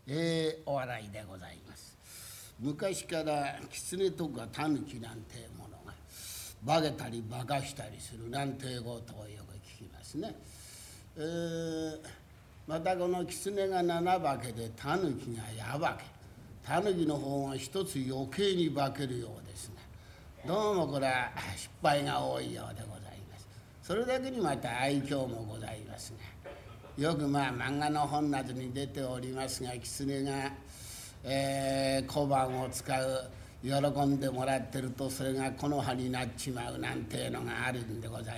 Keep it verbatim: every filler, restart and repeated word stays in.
えー、お笑いでございます。昔から狐とか狸なんていうものが化けたり化かしたりするなんていうことをよく聞きますね。えー、またこの狐が七化けで狸が八化け、狸の方が一つ余計に化けるようですが、どうもこれは失敗が多いようでございます。それだけにまた愛嬌もございますが、よくまあ漫画の本などに出ておりますが、狐が、えー、小判を使う、喜んでもらってるとそれが木の葉になっちまうなんていうのがあるんでございます。